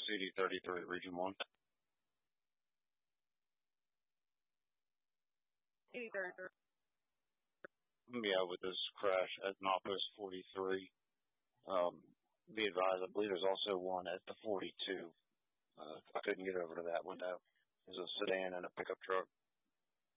CD33, Region 1. Yeah, with this crash at Outpost 43. Be advised, I believe there's also one at the 42. I couldn't get over to that window. There's a sedan and a pickup truck.